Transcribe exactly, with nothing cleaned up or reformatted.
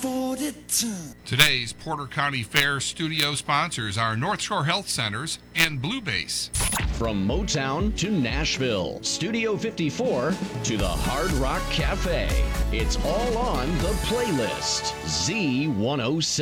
forty ton. Today's Porter County Fair studio sponsors are North Shore Health Centers and Blue Base. From Motown to Nashville, Studio fifty-four to the Hard Rock Cafe. It's all on the playlist. Z one oh seven.